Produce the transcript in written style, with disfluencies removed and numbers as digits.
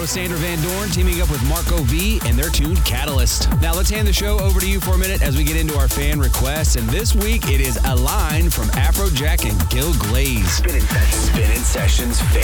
is Sandra Van Dorn teaming up with Marco V and their tune Catalyst. Now let's hand the show over to you for a minute as we get into our fan requests. And this week it is A Line from Afrojack and Gil Glaze. Spinning Sessions fan